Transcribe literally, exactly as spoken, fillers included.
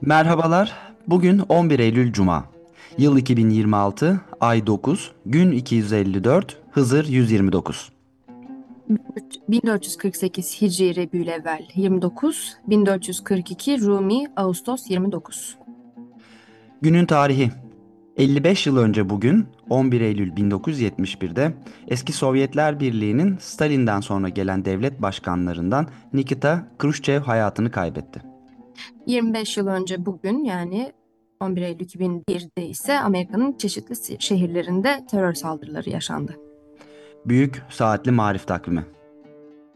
Merhabalar. Bugün on bir Eylül Cuma. Yıl iki bin yirmi altı, ay dokuz, gün iki yüz elli dört, Hızır yüz yirmi dokuz. bin dört yüz kırk sekiz Hicri Rebülevvel yirmi dokuz, bin dört yüz kırk iki Rumi Ağustos yirmi dokuz. Günün tarihi. elli beş yıl önce bugün on bir Eylül bin dokuz yüz yetmiş birde eski Sovyetler Birliği'nin Stalin'den sonra gelen devlet başkanlarından Nikita Khrushchev hayatını kaybetti. yirmi beş yıl önce bugün yani on bir Eylül iki bin birde ise Amerika'nın çeşitli şehirlerinde terör saldırıları yaşandı. Büyük Saatli Marif Takvimi.